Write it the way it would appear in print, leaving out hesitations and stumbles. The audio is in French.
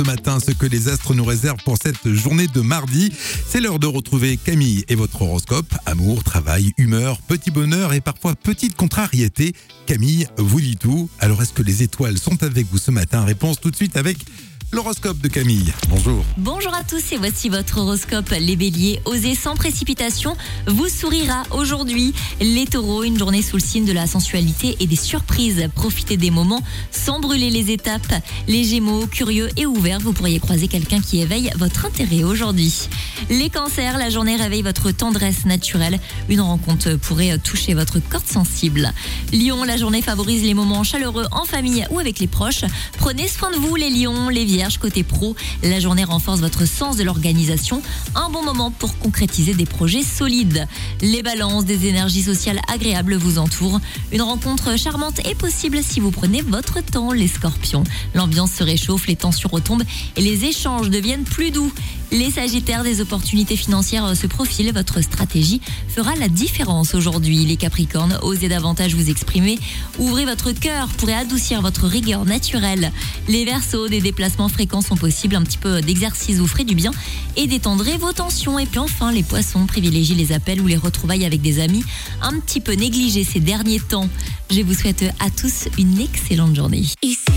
matin ce que les astres nous réservent pour cette journée de mardi. C'est l'heure de retrouver Camille et votre horoscope. Amour, travail, humeur, petit bonheur et parfois petite contrariété. Camille vous dit tout. Alors est-ce que les étoiles sont avec vous ce matin? Réponse tout de suite avec l'horoscope de Camille. Bonjour. Bonjour à tous et voici votre horoscope. Les béliers, osez sans précipitation, vous sourira aujourd'hui. Les taureaux, une journée sous le signe de la sensualité et des surprises. Profitez des moments sans brûler les étapes. Les gémeaux, curieux et ouverts, vous pourriez croiser quelqu'un qui éveille votre intérêt aujourd'hui. Les cancers, la journée réveille votre tendresse naturelle. Une rencontre pourrait toucher votre corde sensible. Lion, la journée favorise les moments chaleureux en famille ou avec les proches. Prenez soin de vous les lions, les vierges. Côté pro, la journée renforce votre sens de l'organisation. Un bon moment pour concrétiser des projets solides. Les balances, des énergies sociales agréables vous entourent. Une rencontre charmante est possible si vous prenez votre temps, les scorpions. L'ambiance se réchauffe, les tensions retombent et les échanges deviennent plus doux. Les sagittaires, des opportunités financières se profilent. Votre stratégie fera la différence aujourd'hui. Les capricornes, osez davantage vous exprimer. Ouvrez votre cœur pour adoucir votre rigueur naturelle. Les verseaux, des déplacements fréquents sont possibles. Un petit peu d'exercice vous ferait du bien et détendrez vos tensions. Et puis enfin, les poissons, privilégient les appels ou les retrouvailles avec des amis. Un petit peu négligés ces derniers temps. Je vous souhaite à tous une excellente journée.